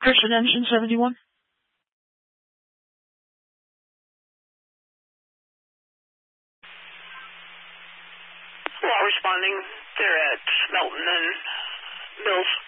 Christian Engine 71. Well, responding, they're at Melton and Mills.